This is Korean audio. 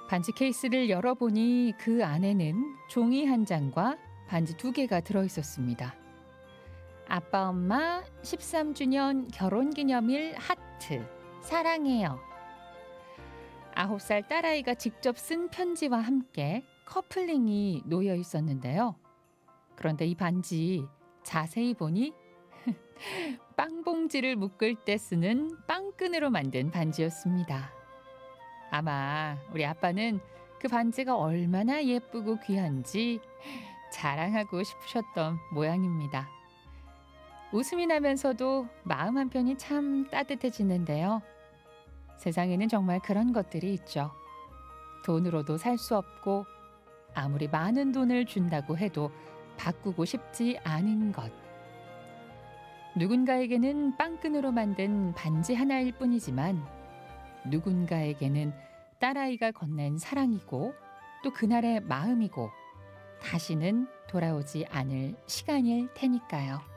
반지 케이스를 열어보니 그 안에는 종이 한 장과 반지 두 개가 들어있었습니다. 아빠 엄마 13주년 결혼기념일 하트 사랑해요. 9살 딸아이가 직접 쓴 편지와 함께 커플링이 놓여 있었는데요. 그런데 이 반지 자세히 보니 빵봉지를 묶을 때 쓰는 빵끈으로 만든 반지였습니다. 아마 우리 아빠는 그 반지가 얼마나 예쁘고 귀한지 자랑하고 싶으셨던 모양입니다. 웃음이 나면서도 마음 한편이 참 따뜻해지는데요. 세상에는 정말 그런 것들이 있죠. 돈으로도 살 수 없고 아무리 많은 돈을 준다고 해도 바꾸고 싶지 않은 것. 누군가에게는 빵끈으로 만든 반지 하나일 뿐이지만 누군가에게는 딸아이가 건넨 사랑이고 또 그날의 마음이고 다시는 돌아오지 않을 시간일 테니까요.